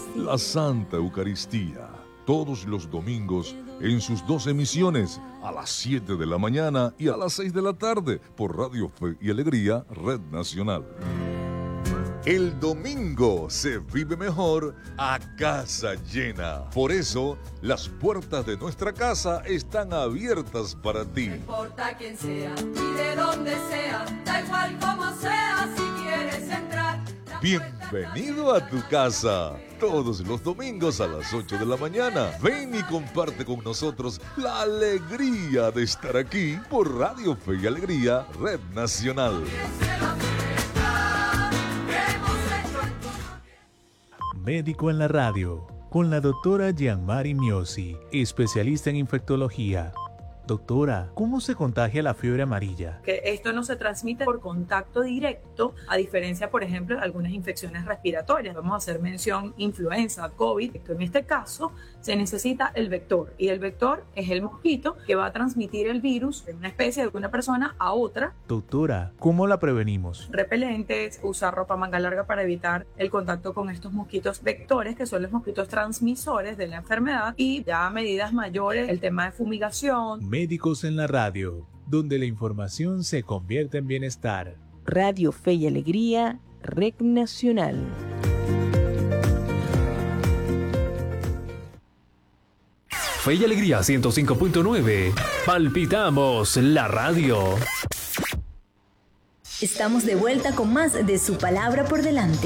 la Santa Eucaristía, todos los domingos en sus 2 emisiones, a las 7 de la mañana y a las 6 de la tarde, por Radio Fe y Alegría, Red Nacional. El domingo se vive mejor a casa llena. Por eso, las puertas de nuestra casa están abiertas para ti. No importa quién sea y de dónde sea, da igual como sea, si quieres entrar. Bienvenido a tu casa. Todos los domingos a las 8 de la mañana. Ven y comparte con nosotros la alegría de estar aquí por Radio Fe y Alegría, Red Nacional. Médico en la radio, con la doctora Gianmari Miosi, especialista en infectología. Doctora, ¿cómo se contagia la fiebre amarilla? Que esto no se transmite por contacto directo, a diferencia, por ejemplo, de algunas infecciones respiratorias. Vamos a hacer mención influenza, COVID. En este caso, se necesita el vector. Y el vector es el mosquito que va a transmitir el virus de una especie, de una persona a otra. Doctora, ¿cómo la prevenimos? Repelentes, usar ropa manga larga para evitar el contacto con estos mosquitos vectores, que son los mosquitos transmisores de la enfermedad. Y ya a medidas mayores, el tema de fumigación. Médicos en la radio, donde la información se convierte en bienestar. Radio Fe y Alegría, Red Nacional. Fe y Alegría 105.9. Palpitamos la radio. Estamos de vuelta con más de Su Palabra por Delante.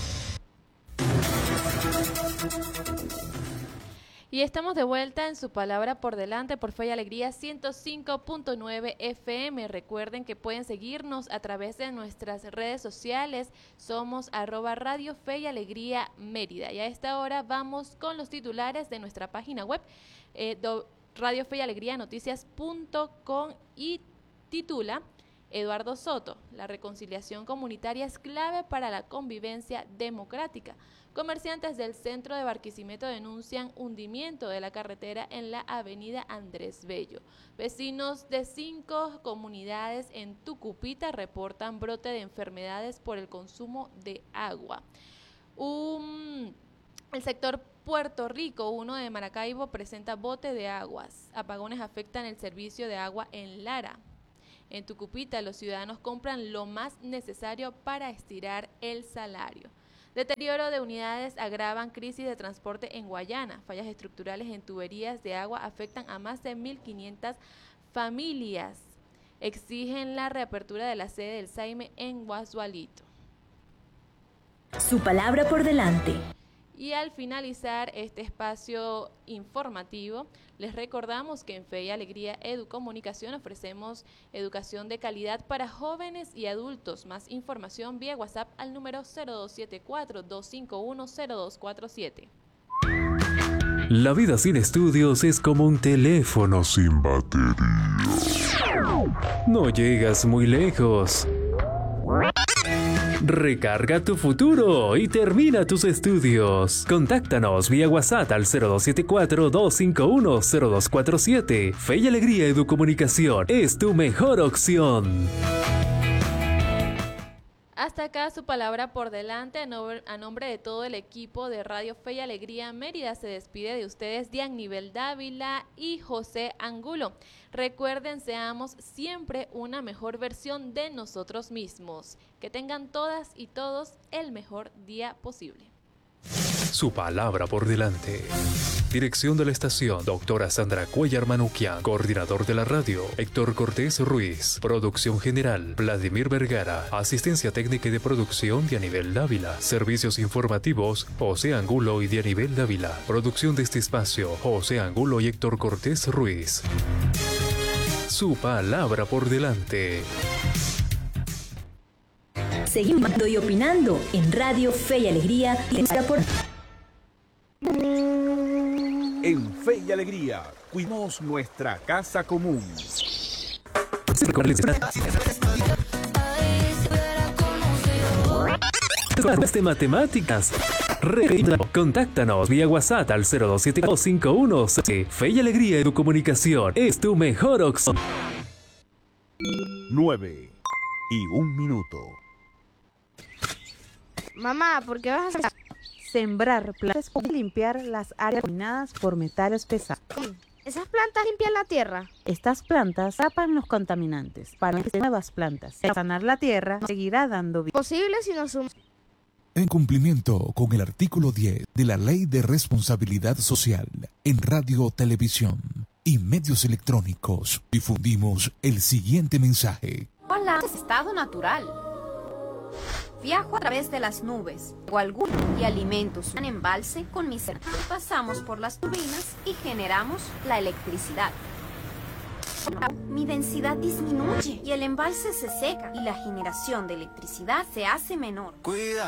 Y estamos de vuelta en Su Palabra por Delante por Fe y Alegría 105.9 FM. Recuerden que pueden seguirnos a través de nuestras redes sociales. Somos @Radio Fe y Alegría Mérida. Y a esta hora vamos con los titulares de nuestra página web, Radio Fe y Alegría Noticias.com, y titula: Eduardo Soto, la reconciliación comunitaria es clave para la convivencia democrática. Comerciantes del centro de Barquisimeto denuncian hundimiento de la carretera en la avenida Andrés Bello. Vecinos de 5 comunidades en Tucupita reportan brote de enfermedades por el consumo de agua. El sector Puerto Rico 1 de Maracaibo presenta bote de aguas. Apagones afectan el servicio de agua en Lara. En Tucupita, los ciudadanos compran lo más necesario para estirar el salario. Deterioro de unidades agravan crisis de transporte en Guayana. Fallas estructurales en tuberías de agua afectan a más de 1.500 familias. Exigen la reapertura de la sede del SAIME en Guasualito. Su Palabra por Delante. Y al finalizar este espacio informativo, les recordamos que en Fe y Alegría Educomunicación ofrecemos educación de calidad para jóvenes y adultos. Más información vía WhatsApp al número 0274-251-0247. La vida sin estudios es como un teléfono sin batería. No llegas muy lejos. Recarga tu futuro y termina tus estudios. Contáctanos vía WhatsApp al 0274-251-0247. Fe y Alegría Educomunicación es tu mejor opción. Hasta acá Su Palabra por Delante. A nombre de todo el equipo de Radio Fe y Alegría Mérida se despide de ustedes Dianivel Dávila y José Angulo. Recuerden, seamos siempre una mejor versión de nosotros mismos. Que tengan todas y todos el mejor día posible. Su Palabra por Delante. Dirección de la estación, doctora Sandra Cuellar Manuquian. Coordinador de la radio, Héctor Cortés Ruiz. Producción general, Vladimir Vergara. Asistencia técnica y de producción, Dianivel Dávila. Servicios informativos, José Angulo y Dianivel Dávila. Producción de este espacio, José Angulo y Héctor Cortés Ruiz. Su Palabra por Delante. Seguimos y opinando en Radio Fe y Alegría. En Fe y Alegría, cuidamos nuestra casa común. De matemáticas. Contáctanos vía WhatsApp al 027251. Fe y Alegría Educomunicación es tu mejor opción. 9:01. Mamá, ¿por qué vas a hacer? sembrar plantas y limpiar las áreas contaminadas por metales pesados. ¿Esas plantas limpian la tierra? Estas plantas tapan los contaminantes para que nuevas plantas. Sanar la tierra seguirá dando vida. Posible si nos sumamos. En cumplimiento con el artículo 10 de la Ley de Responsabilidad Social en Radio, Televisión y Medios Electrónicos, difundimos el siguiente mensaje. Hola, estado natural. Viajo a través de las nubes, o algún y alimentos un embalse con mis hermanos. Pasamos por las turbinas y generamos la electricidad. Mi densidad disminuye y el embalse se seca y la generación de electricidad se hace menor.